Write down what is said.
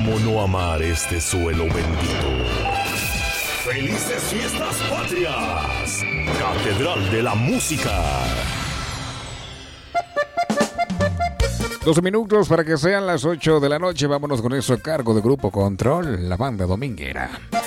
¿Cómo no amar este suelo bendito? ¡Felices Fiestas Patrias! Catedral de la Música. 12 minutos para que sean las 8 de la noche. Vámonos con eso a cargo de Grupo Control, la banda dominguera.